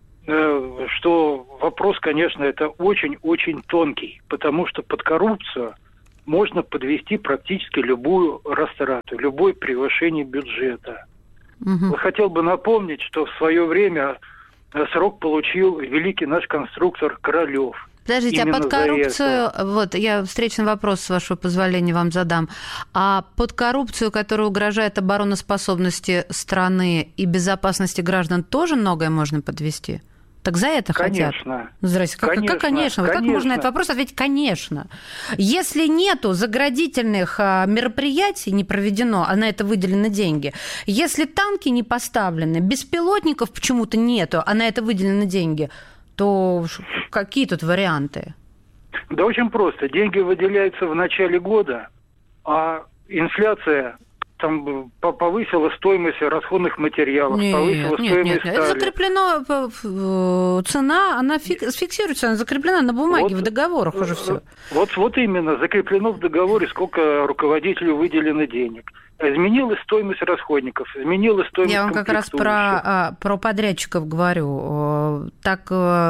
что вопрос, конечно, это очень-очень тонкий, потому что под коррупцию можно подвести практически любую растрату, любое превышение бюджета. Угу. Хотел бы напомнить, что в свое время срок получил великий наш конструктор Королёв. Подождите, именно а под коррупцию, вот я встречный вопрос, с вашего позволения, вам задам. А под коррупцию, которая угрожает обороноспособности страны и безопасности граждан, тоже многое можно подвести? Так за это конечно. Хотят? Здрасте. Как конечно? Как, конечно? Как можно на этот вопрос ответить? Конечно. Если нету заградительных мероприятий, не проведено, а на это выделены деньги, если танки не поставлены, беспилотников почему-то нету, а на это выделены деньги, то какие тут варианты? Да очень просто. Деньги выделяются в начале года, а инфляция там повысила стоимость расходных материалов, нет, повысила нет, стоимость нет, стали. Это закреплено, цена, она фиксируется, она закреплена на бумаге, вот, в договорах уже все. Вот, вот именно, закреплено в договоре, сколько руководителю выделено денег. Изменилась стоимость расходников, изменилась стоимость. Я вам как раз про, про подрядчиков говорю. Так,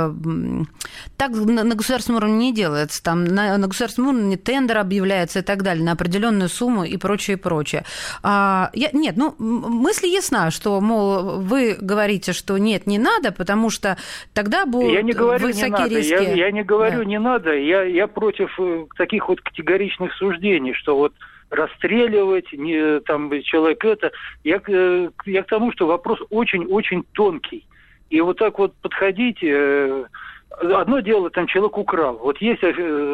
так на государственном уровне не делается. Там на, на государственном уровне тендер объявляется и так далее на определенную сумму и прочее, и прочее. А, я, нет, ну, мысль ясна, что, мол, вы говорите, что нет, не надо, потому что тогда будут я не говорю, высокие не надо. риски. Я, я не говорю, да. не надо. Я, я против таких вот категоричных суждений, что вот расстреливать, не, там, человек это. Я, я к тому, что вопрос очень-очень тонкий. И вот так вот подходить... Одно дело, там человек украл. Вот есть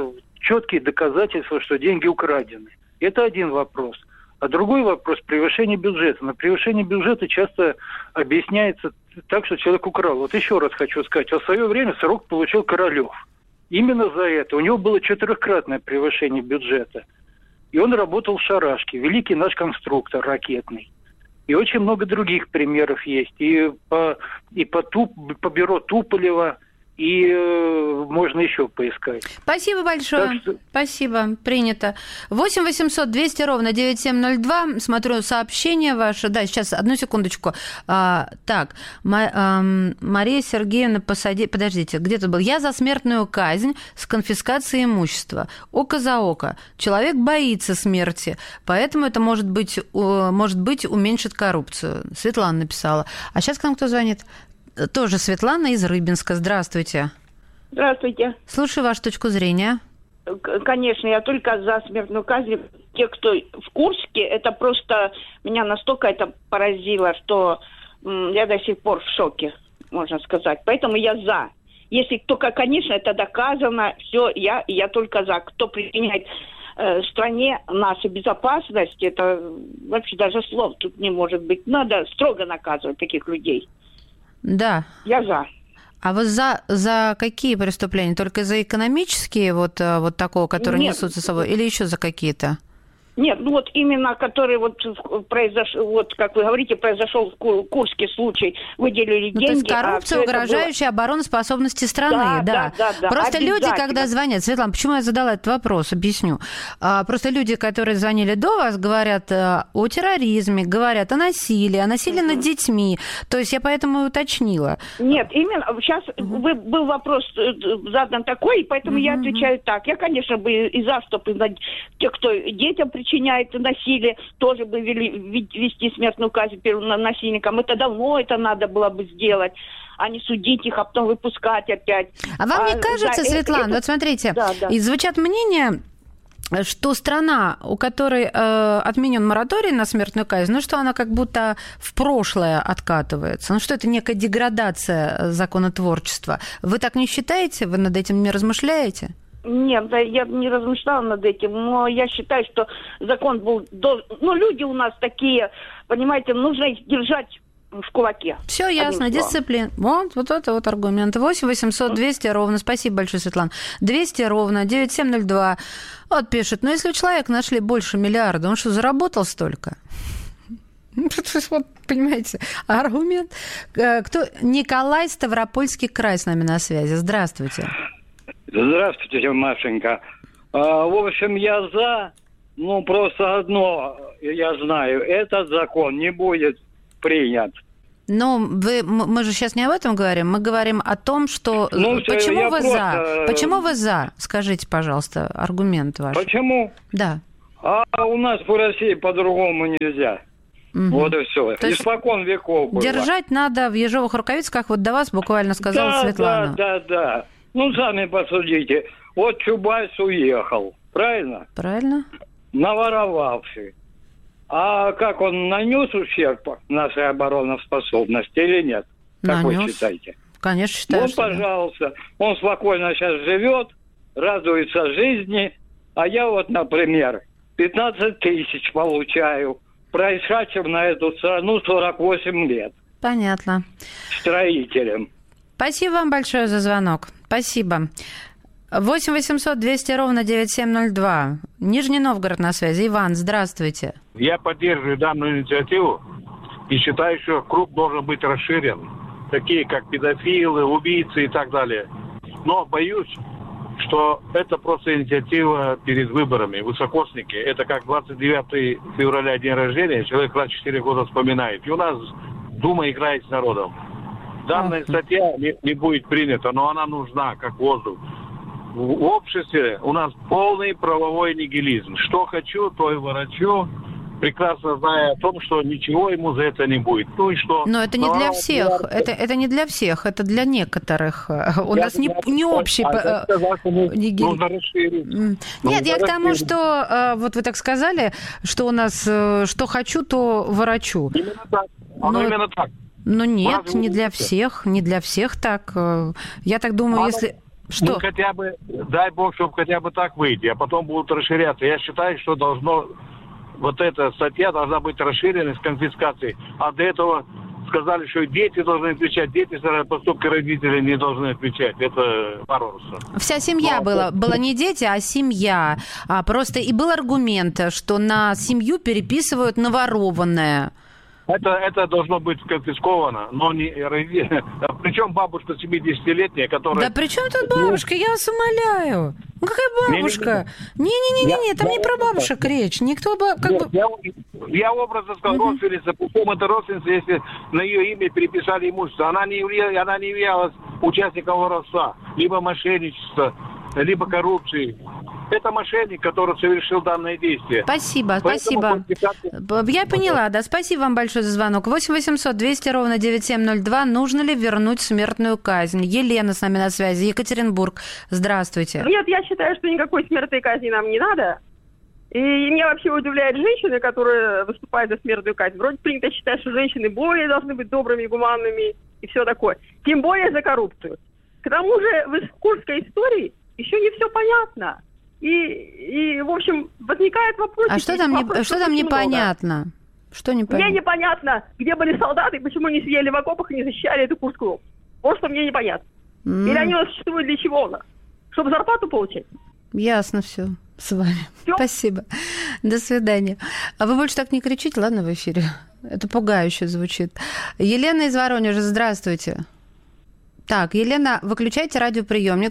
четкие доказательства, что деньги украдены. Это один вопрос. А другой вопрос – превышение бюджета. Но превышение бюджета часто объясняется так, что человек украл. Вот еще раз хочу сказать. В свое время срок получил Королёв. Именно за это. У него было четырехкратное превышение бюджета. И он работал в шарашке. Великий наш конструктор ракетный. И очень много других примеров есть. И по, и по, Туп, по бюро Туполева, и э, можно еще поискать. Спасибо большое. Что... Спасибо. Принято. восемь восемьсот двести ровно девяносто семь ноль два. Смотрю сообщение ваше. Да, сейчас, одну секундочку. А, так, Ма- а, Мария Сергеевна, посади... подождите, где тут был? Я за смертную казнь с конфискацией имущества. Око за око. Человек боится смерти, поэтому это, может быть, может быть уменьшит коррупцию. Светлана написала. А сейчас к нам кто звонит? Тоже Светлана из Рыбинска. Здравствуйте. Здравствуйте. Слушаю вашу точку зрения. Конечно, я только за смертную казнь. Те, кто в Курске, это просто меня настолько это поразило, что м, я до сих пор в шоке, можно сказать. Поэтому я за. Если только, конечно, это доказано, все, я, я только за. Кто причиняет э, стране нашу безопасность, это вообще даже слов тут не может быть. Надо строго наказывать таких людей. Да. Я за. А вы за, за какие преступления? Только за экономические, вот, вот такого, которые Нет. несут за собой, или еще за какие-то? Нет, ну вот именно, который вот произошел, вот как вы говорите, произошел в Курске случай, выделили ну, деньги. То есть коррупция, а угрожающая было... обороноспособности страны, да, да. да, да, да. Просто люди, когда звонят, Светлана, почему я задала этот вопрос, объясню. Просто люди, которые звонили до вас, говорят о терроризме, говорят о насилии, о насилии угу. над детьми. То есть я поэтому и уточнила. Нет, именно сейчас угу. был вопрос задан такой, поэтому угу. я отвечаю так. Я, конечно, бы и за, чтобы те, кто детям причиняет насилие, тоже бы вели, вести смертную казнь насильникам. Это давно это надо было бы сделать. а не судить их, а потом выпускать опять. А вам а, не кажется, да, Светлана, это... вот смотрите, да, да. и звучат мнения, что страна, у которой э, отменен мораторий на смертную казнь, ну что она как будто в прошлое откатывается, ну что это некая деградация законотворчества. Вы так не считаете? Вы над этим не размышляете? Нет, да, я не размышляла над этим, но я считаю, что закон был... До... Ну, люди у нас такие, понимаете, нужно их держать в кулаке. Все ясно, дисциплина. Вот, вот это вот аргумент. восемь восемьсот двести ровно. Спасибо большое, Светлана. двести ровно девять семь ноль два. Вот пишет, ну если у человека нашли больше миллиарда, он что, заработал столько? Вот, понимаете, аргумент. Кто? Николай, Ставропольский край с нами на связи. Здравствуйте. Здравствуйте, Машенька. А, в общем, я за, ну, просто одно я знаю, этот закон не будет принят. Но вы, мы же сейчас не об этом говорим, мы говорим о том, что... Ну, почему вы просто... за? Почему вы за? Скажите, пожалуйста, аргумент ваш. Почему? Да. А у нас в России по-другому нельзя. Угу. Вот и все. То испокон веков было. Держать надо в ежовых рукавицах, как вот до вас буквально сказала да, Светлана. Да, да, да. Ну, сами посудите. Вот Чубайс уехал, правильно? Правильно. Наворовавший. А как он нанес ущерб нашей обороноспособности или нет? Как нанес. Вы считаете? Конечно, считаю. Ну, пожалуйста. Да. Он спокойно сейчас живет, радуется жизни. А я вот, например, пятнадцать тысяч получаю, происшедшим на эту страну сорок восемь лет. Понятно. Строителем. Спасибо вам большое за звонок. Спасибо. восемь восемьсот двести ровно девять семь ноль два. Нижний Новгород на связи. Иван, здравствуйте. Я поддерживаю данную инициативу и считаю, что круг должен быть расширен. Такие, как педофилы, убийцы и так далее. Но боюсь, что это просто инициатива перед выборами. Высокосники. Это как двадцать девятого февраля день рождения. Человек раз четыре года вспоминает. И у нас Дума играет с народом. Данная статья не, не будет принята, но она нужна, как воздух. В обществе у нас полный правовой нигилизм. Что хочу, то и ворочу, прекрасно зная о том, что ничего ему за это не будет. Ну и что? Но это не но для всех. Это, это не для всех, это для некоторых. У я нас не, не общий а нигилизм. Нужно расширить. Нет, нужно я к тому, что вот вы так сказали, что у нас что хочу, то ворочу. Именно так. Оно но... именно так. Ну нет, Разве не для всех, не для всех так. Я так думаю, а если... Что? Ну, хотя бы, дай бог, чтобы хотя бы так выйти, а потом будут расширяться. Я считаю, что должно, вот эта статья должна быть расширена с конфискацией. А до этого сказали, что дети должны отвечать, дети за поступки родителей не должны отвечать. Это варварство. Вся семья была, была не дети, а семья. А просто и был аргумент, что на семью переписывают наворованное. Это, это должно быть конфисковано, но не... Причем бабушка семидесятилетняя, которая... Да при чем тут бабушка? Я вас умоляю. Ну какая бабушка? Не-не-не, там не про бабушек речь. Никто бы... Как Нет, бы... Я, я образно сказал, uh-huh. родственница, путем это родственница, если на ее имя переписали имущество. Она не, явля... она не являлась участником воровства, либо мошенничества, либо коррупции. Это мошенник, который совершил данное действие. Спасибо, Поэтому спасибо. Я поняла, да. Спасибо вам большое за звонок. восемь восемьсот двести ровно девять семь ноль два. Нужно ли вернуть смертную казнь? Елена с нами на связи. Екатеринбург. Здравствуйте. Нет, я считаю, что никакой смертной казни нам не надо. И меня вообще удивляют женщины, которые выступают за смертную казнь. Вроде принято считать, что женщины более должны быть добрыми, гуманными и все такое. Тем более за коррупцию. К тому же в курской истории еще не все понятно. И, и, в общем, возникает вопрос... А что там, вопрос, не, что там непонятно? Что непонятно? Мне непонятно, где были солдаты, и почему они сидели в окопах и не защищали эту Курскую область. Вот что мне непонятно. Mm. Или они у нас существуют для чего-то? Чтобы зарплату получать? Ясно все с вами. Всё? Спасибо. До свидания. А вы больше так не кричите, ладно, в эфире? Это пугающе звучит. Елена из Воронежа, здравствуйте. Так, Елена, выключайте радиоприемник.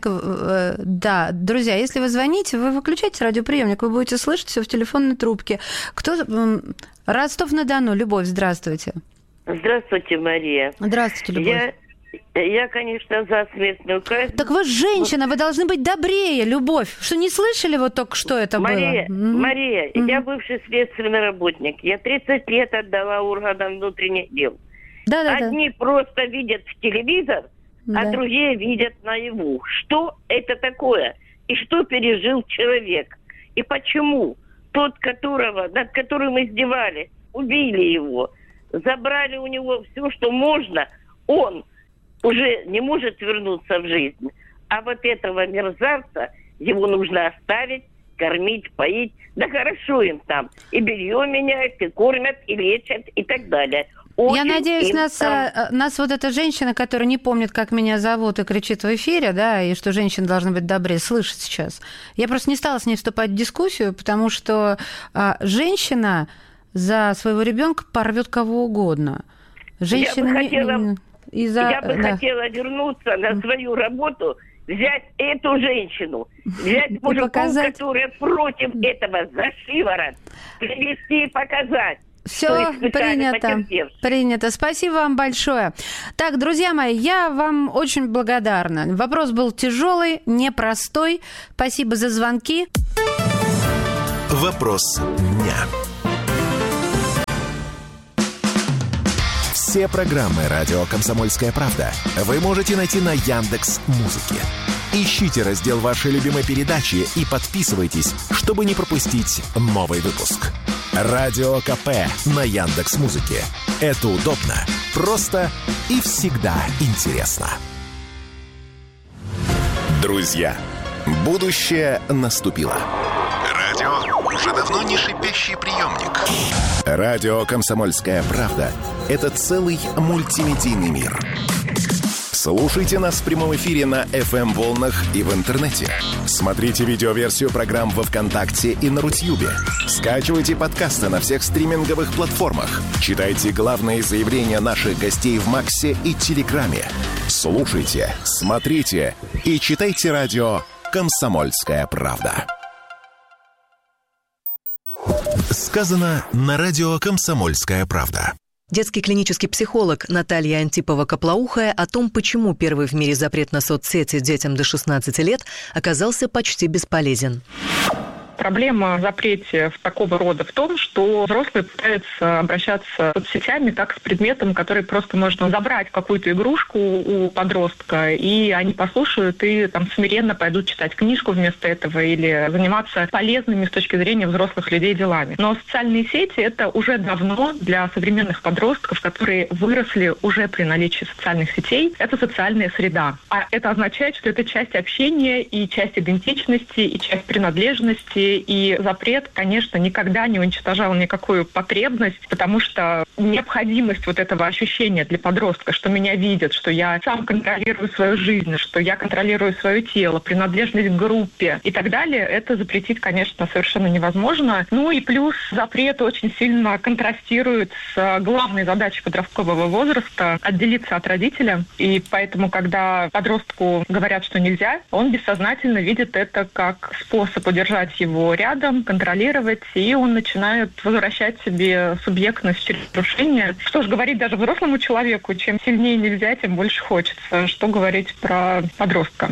Да, друзья, если вы звоните, вы выключайте радиоприемник, вы будете слышать все в телефонной трубке. Кто? Ростов-на-Дону, Любовь, здравствуйте. Здравствуйте, Мария. Здравствуйте, Любовь. Я, я, конечно, за смертную казнь. Так вы женщина, вы должны быть добрее, Любовь. Что, не слышали вот только что это Мария, было? Мария, mm-hmm. я бывший следственный работник. Я тридцать лет отдала органам внутренних дел. Да, да, Одни да. просто видят в телевизор, Да. а другие видят наяву. Что это такое? И что пережил человек? И почему тот, которого, над которым издевали, убили его, забрали у него все, что можно, он уже не может вернуться в жизнь. А вот этого мерзавца, его нужно оставить, кормить, поить. Да хорошо им там. И белье меняют, и кормят, и лечат, и так далее. Очень Я надеюсь, нас, там... нас вот эта женщина, которая не помнит, как меня зовут, и кричит в эфире, да, и что женщины должны быть добрее, слышит сейчас. Я просто не стала с ней вступать в дискуссию, потому что а, женщина за своего ребенка порвет кого угодно. Женщина я бы хотела, не... из-за... я бы да. хотела вернуться на свою работу, взять эту женщину, взять мужиков, показать... которые против этого за шиворот, привести и показать. Все принято. Принято. Спасибо вам большое. Так, друзья мои, я вам очень благодарна. Вопрос был тяжелый, непростой. Спасибо за звонки. Вопрос дня. Все программы «Радио Комсомольская правда» вы можете найти на Яндекс.Музыке. Ищите раздел вашей любимой передачи и подписывайтесь, чтобы не пропустить новый выпуск. Радио КП на Яндекс.Музыке. Это удобно, просто и всегда интересно. Друзья, будущее наступило. Радио уже давно не шипящий приемник. Радио «Комсомольская правда» — это целый мультимедийный мир. Слушайте нас в прямом эфире на эф эм-волнах и в интернете. Смотрите видеоверсию программ во ВКонтакте и на Рутьюбе. Скачивайте подкасты на всех стриминговых платформах. Читайте главные заявления наших гостей в Максе и Телеграме. Слушайте, смотрите и читайте радио «Комсомольская правда». Сказано на радио «Комсомольская правда». Детский клинический психолог Наталья Антипова-Коплоухая о том, почему первый в мире запрет на соцсети детям до шестнадцати лет оказался почти бесполезен. Проблема в запрете в такого рода в том, что взрослые пытаются обращаться с соцсетями как с предметом, который просто можно забрать какую-то игрушку у подростка, и они послушают и там смиренно пойдут читать книжку вместо этого или заниматься полезными с точки зрения взрослых людей делами. Но социальные сети — это уже давно для современных подростков, которые выросли уже при наличии социальных сетей, это социальная среда. А это означает, что это часть общения и часть идентичности, и часть принадлежности. И запрет, конечно, никогда не уничтожал никакую потребность, потому что необходимость вот этого ощущения для подростка, что меня видят, что я сам контролирую свою жизнь, что я контролирую свое тело, принадлежность к группе и так далее, это запретить, конечно, совершенно невозможно. Ну и плюс запрет очень сильно контрастирует с главной задачей подросткового возраста — отделиться от родителя. И поэтому, когда подростку говорят, что нельзя, он бессознательно видит это как способ удержать его рядом, контролировать, и он начинает возвращать себе субъектность через нарушение. Что ж говорить даже взрослому человеку, чем сильнее нельзя, тем больше хочется. Что говорить про подростка?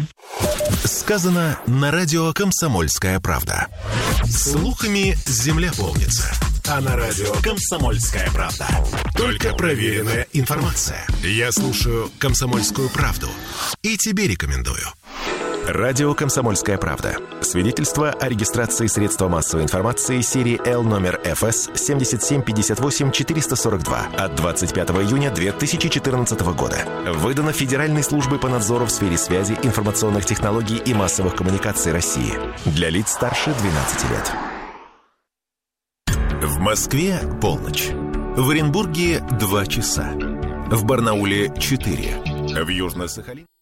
Сказано на радио «Комсомольская правда». Слухами земля полнится. А на радио «Комсомольская правда» только проверенная информация. Я слушаю «Комсомольскую правду» и тебе рекомендую. Радио «Комсомольская правда». Свидетельство о регистрации средства массовой информации серии Л номер эф эс семь семь пять восемь четыре сорок два от двадцать пятого июня две тысячи четырнадцатого года. Выдано Федеральной службой по надзору в сфере связи, информационных технологий и массовых коммуникаций России. Для лиц старше двенадцати лет. В Москве полночь. В Оренбурге два часа. В Барнауле четыре. В Южно-Сахалине...